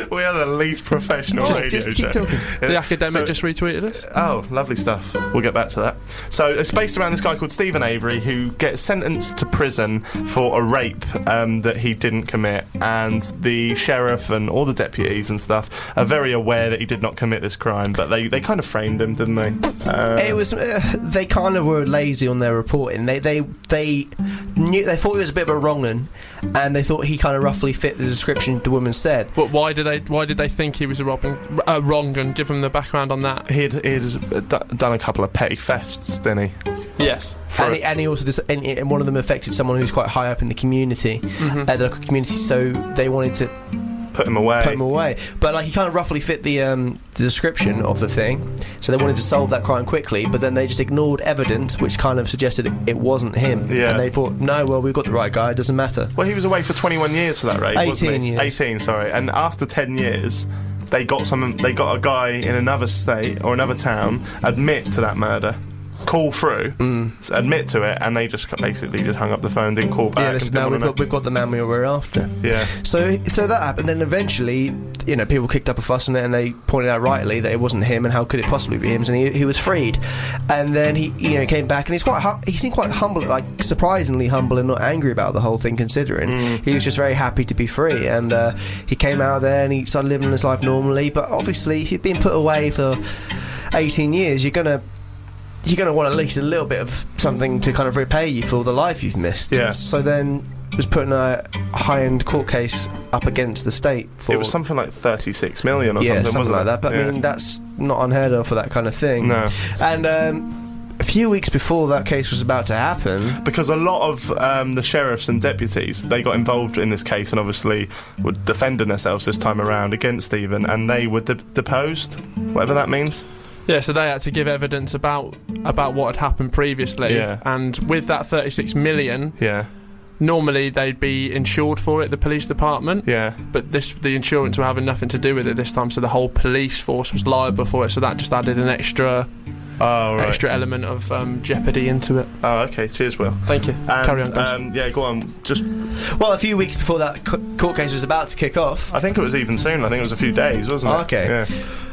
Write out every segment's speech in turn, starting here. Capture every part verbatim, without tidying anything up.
We are the least professional just, radio just keep show. talking. The Academic So- just retweeted us. Oh, lovely stuff. We'll get back to that. So it's based around this guy called Stephen Avery who gets sentenced to prison for a rape um, that he didn't commit, and the sheriff and all the deputies and stuff are very aware that he did not commit this crime, but they, they kind of framed him, didn't they? Uh, It was. Uh, they kind of were lazy on their reporting. They they they knew they thought he was a bit of a wrong 'un, and they thought he kind of roughly fit the description the woman said. But why did they? Why did they think he was a robbing, uh, wrong? And give him the background on that. He'd, he'd d- done a couple of petty thefts, didn't he? Yes. And he, and he also dis- and, and one of them affected someone who's quite high up in the community, Mm-hmm. uh, the local community. So they wanted to Put him away. put him away. But like he kind of roughly fit the um, the description of the thing. So they wanted to solve that crime quickly, but then they just ignored evidence, which kind of suggested it, it wasn't him. Yeah. And they thought, no, well, we've got the right guy. It doesn't matter. Well, he was away for twenty-one years for that rape, wasn't eighteen he? years. eighteen, sorry. And after ten years, they got some. They got a guy in another state or another town admit to that murder, call through, Mm. admit to it, and they just basically just hung up the phone, didn't call back. Yeah, and this, didn't now wanna we've know. got, we've got the man we were after. Yeah. So, so that happened. Then eventually, you know, people kicked up a fuss on it, and they pointed out rightly that it wasn't him, and how could it possibly be him? And he, he was freed. And then he, you know, came back, and he's quite, hu- he seemed quite humble, like surprisingly humble, and not angry about the whole thing. Considering Mm. he was just very happy to be free, and uh, he came out there and he started living his life normally. But obviously, if you've been put away for eighteen years, you're gonna. You're going to want at least a little bit of something to kind of repay you for the life you've missed. Yeah. So then was putting a high-end court case up against the state for... It was something like thirty-six million or yeah, something, wasn't like it? that. But yeah. I mean, that's not unheard of for that kind of thing. No. And um, a few weeks before that case was about to happen... Because a lot of um, the sheriffs and deputies, they got involved in this case and obviously were defending themselves this time around against Stephen, and they were de- deposed, whatever that means. Yeah, so they had to give evidence about about what had happened previously. Yeah. And with that thirty-six million, Yeah, normally they'd be insured for it, the police department. yeah. But this, the insurance were having nothing to do with it this time, so the whole police force was liable for it. So that just added an extra Oh, right. extra element of um, jeopardy into it. Oh, okay. Cheers, Will. Thank you. And, Carry on, guys. um, yeah, go on. Just, Well, a few weeks before that co- court case was about to kick off, I think it was even soon. I think it was a few days, wasn't it? Okay. Yeah.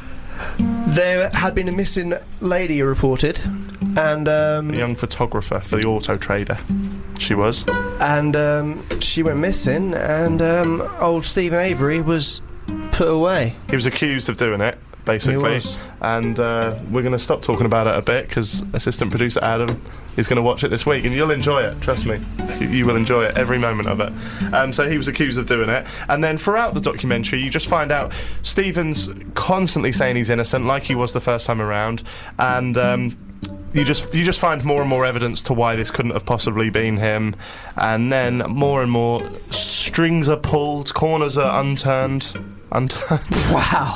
there had been a missing lady reported, and um, A young photographer for the Auto Trader. She was. and um, she went missing, and um, old Stephen Avery was put away. He was accused of doing it, basically. He was. And uh, we're going to stop talking about it a bit because assistant producer Adam is going to watch it this week, and you'll enjoy it. Trust me, you, you will enjoy it, every moment of it. Um, so he was accused of doing it, and then throughout the documentary, you just find out Stephen's constantly saying he's innocent, like he was the first time around, and. Um, You just you just find more and more evidence to why this couldn't have possibly been him, and then more and more strings are pulled, corners are unturned, unturned. Wow.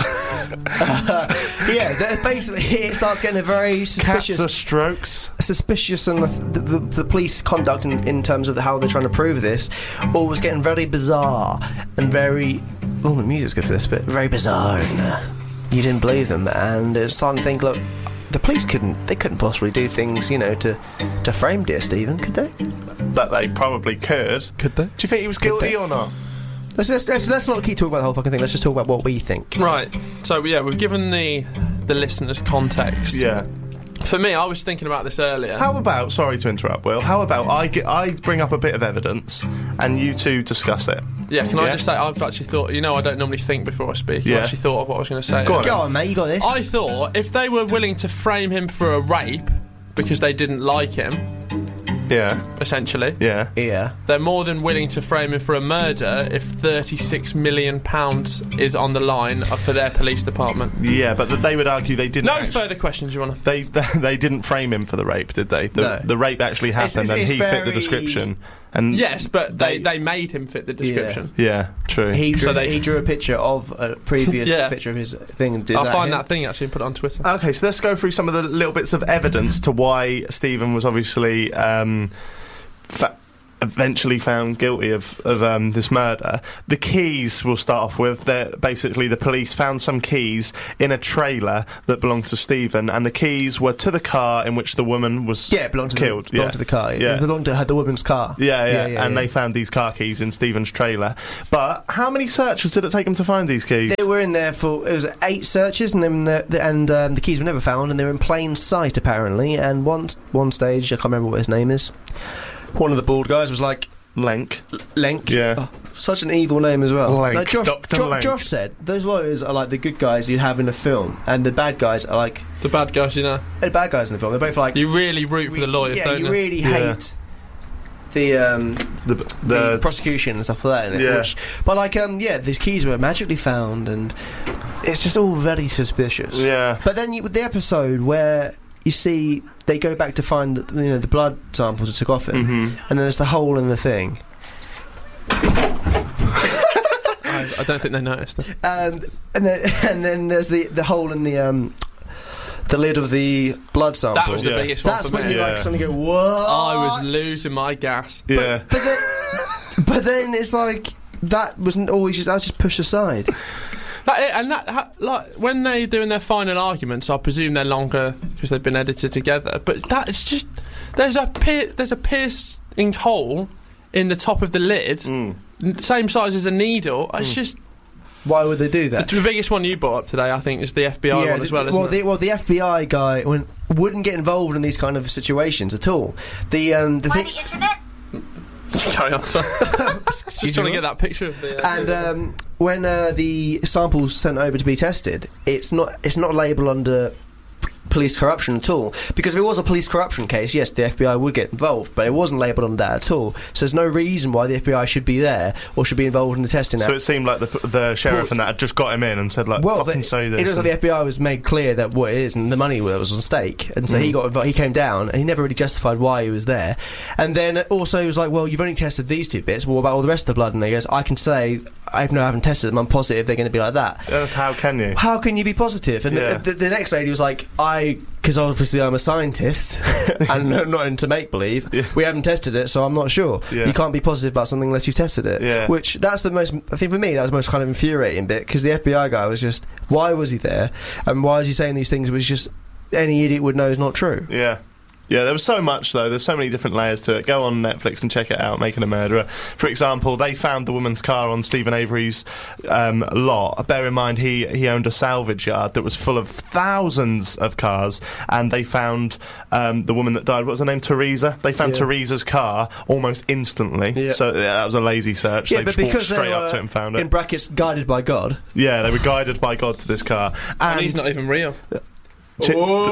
uh, yeah, th- basically it starts getting a very Cats suspicious, are strokes. suspicious, and the, the, the police conduct in, in terms of how they're trying to prove this, all was getting very bizarre and very. Oh, the music's good for this bit. Very bizarre, and uh, you didn't believe them, and it's starting to think, look. The police couldn't. They couldn't possibly do things, you know, to to frame dear Stephen, could they? But they probably could. Could they? Do you think he was guilty they? or not? Let's, let's let's let's not keep talking about the whole fucking thing. Let's just talk about what we think. Right. So yeah, we've given the the listeners context. Yeah. For me, I was thinking about this earlier. How about, sorry to interrupt, Will, how about I, get, I bring up a bit of evidence and you two discuss it? Yeah, can I Yeah? just say, I've actually thought, you know, I don't normally think before I speak. Yeah. I actually thought of what I was going to say. Go on. Go on, mate. You got this. I thought if they were willing to frame him for a rape because they didn't like him, Yeah, essentially, yeah. yeah. they're more than willing to frame him for a murder if thirty-six million pounds is on the line for their police department. Yeah, but th- they would argue they didn't No actu- further questions, Your Honour. They, they they didn't frame him for the rape, did they? The, No. the rape actually happened it's- and it's he fit the very- description. And Yes, but they, They- they made him fit the description. Yeah, true. He drew, So they- he drew a picture of a previous Yeah. picture of his thing. And did I'll that find him? that thing actually and put it on Twitter. Okay, so let's go through some of the little bits of evidence to why Stephen was obviously um, fa- eventually found guilty of, of um, this murder. The keys we'll start off with. They're, basically, the police found some keys in a trailer that belonged to Stephen, and the keys were to the car in which the woman was Yeah, it belonged to killed. the, belonged yeah. to the car. Yeah. It belonged to her, the woman's car. Yeah, yeah, Yeah, yeah, and yeah. they found these car keys in Stephen's trailer. But how many searches did it take them to find these keys? They were in there for it was eight searches, and then the, the, and um, the keys were never found, and they were in plain sight apparently. And one one stage, I can't remember what his name is. One of the bald guys was like Lenk. Lenk. Yeah. Oh, such an evil name as well. Lenk, Like Josh, Doctor Jo- Lenk. Josh said those lawyers are like the good guys you have in a film, and the bad guys are like The bad guys, you know. the bad guys in the film. They're both like You really root for the lawyers, yeah, don't you you? really Yeah. hate the um, The, the, the, prosecution and stuff like that. In it, Yeah. which, but like um, yeah, these keys were magically found, and it's just all very suspicious. yeah. But then you, with the episode where you see they go back to find the, you know the blood samples that took off him, hmm and then there's the hole in the thing, I, I don't think they noticed it. and and then and then there's the the hole in the um the lid of the blood sample. That was the Yeah. biggest one That's for when me. you Yeah. like suddenly go, what? I was losing my gas. Yeah. But then, but then it's like that wasn't always just. I was just pushed aside. That, and that, ha, like, when they're doing their final arguments, I presume they're longer because they've been edited together. But that is just there's a pier, there's a piercing hole in the top of the lid, Mm. same size as a needle. It's just Why would they do that? the biggest one you brought up today. I think is the F B I one as the- well. Isn't well, it? the, well, the F B I guy when, wouldn't get involved in these kind of situations at all. The um, the Why thing, the internet? Carry on, sorry. Just trying to get that picture of the. Uh, and um, when uh, the samples sent over to be tested, it's not it's not labelled under p- police corruption at all. Because if it was a police corruption case, yes, the F B I would get involved, but it wasn't labelled under that at all. So there's no reason why the F B I should be there or should be involved in the testing. So it seemed like the the sheriff Well- and that had just got him in and said like, well, fucking the, say this. it looks like and- the F B I was made clear that what it is and the money was on stake, and so he Mm. got invo- he came down and he never really justified why he was there. And then also he was like, "Well, you've only tested these two bits. Well, what about all the rest of the blood?" And he goes, "I can say I've no, I haven't tested them. I'm positive they're going to be like that." That's how can you? How can you be positive? And Yeah. the, the, the next lady was like, "I." Because obviously I'm a scientist and not into make believe. Yeah. We haven't tested it, so I'm not sure. Yeah. You can't be positive about something unless you've tested it. Yeah. Which that's the most. I think for me that was the most kind of infuriating bit because the F B I guy was just, why was he there, and why is he saying these things? Which just any idiot would know is not true. Yeah. Yeah, there was so much, though. There's so many different layers to it. Go on Netflix and check it out, Making a Murderer. For example, they found the woman's car on Stephen Avery's um, lot. Bear in mind, he, he owned a salvage yard that was full of thousands of cars, and they found um, the woman that died, what was her name, Teresa? They found Yeah. Teresa's car almost instantly. Yeah. So yeah, that was a lazy search. Yeah, they but just walked because they straight up were, to it and found it. in brackets, guided by God. Yeah, they were guided by God to this car. And, and he's not even real. Ch-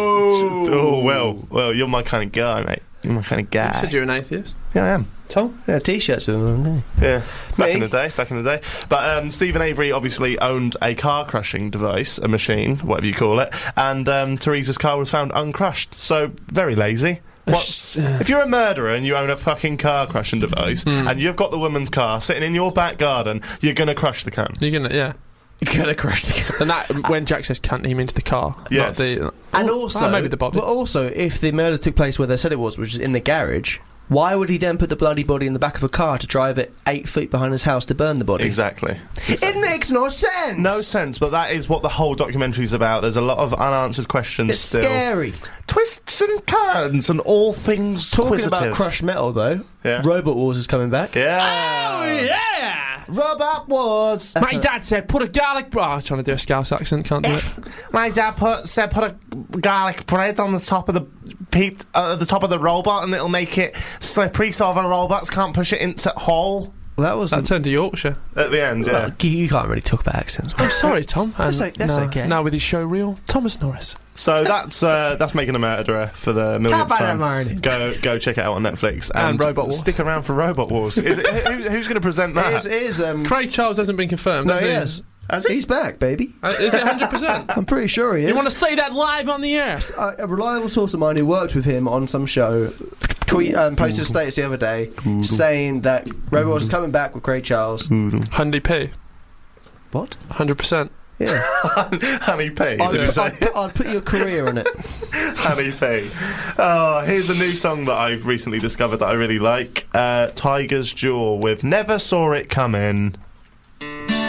Oh. oh, well, well, you're my kind of guy, mate. You're my kind of You guy. said you're an atheist. Yeah, I am. Tom? Yeah, t-shirts with them. didn't Yeah, back Me? in the day, back in the day. But um, Stephen Avery obviously owned a car crushing device, a machine, whatever you call it, and um, Teresa's car was found uncrushed. So very lazy. What? If you're a murderer and you own a fucking car crushing device, Hmm. and you've got the woman's car sitting in your back garden, you're gonna crush the cunt. You're gonna, yeah. you? You're gonna crush the car. And that when Jack says cunt, he means the car, Yes. not the. And Oh, also, maybe the body. But also, if the murder took place where they said it was, which is in the garage, why would he then put the bloody body in the back of a car to drive it eight feet behind his house to burn the body? Exactly. It makes no sense. No sense, but that is what the whole documentary's about. There's a lot of unanswered questions It's still. scary. Twists and turns and all things Talking quizzitive. about crushed metal, though, Yeah. Robot Wars is coming back. Yeah. Oh, yeah! Robot Wars. That's My a- dad said, put a garlic bread. Oh, trying to do a Scouse accent, can't do it. My dad put said put a garlic bread on the top of the pe- uh, the top of the robot, and it'll make it slippery, so other robots can't push it into hole. Well, that was. That turned to Yorkshire. At the end, yeah. Well, you, you can't really talk about accents. I'm sorry, Tom. That's And o- that's now, okay. Now with his show reel, Thomas Norris. So that's uh, that's Making a Murderer for the millionth about time. it, Martin? Go go check it out on Netflix And Robot Wars. Stick around for Robot Wars. Is it, who, who's going to present It that? is, it is, um, Craig Charles hasn't been confirmed. no, has he he? is. Has he? He's back, baby. Uh, is it one hundred percent? I'm pretty sure he is. You want to say that live on the air? a, a reliable source of mine who worked with him on some show tweet um, posted a status the other day saying that Robot Wars is coming back with Craig Charles. Hundy P. What? one hundred percent. Yeah. Honey P. I'd, Did you say? I'd, put, I'd put your career in it. Honey P. Oh, here's a new song that I've recently discovered that I really like. Uh, Tiger's Jaw with Never Saw It Coming.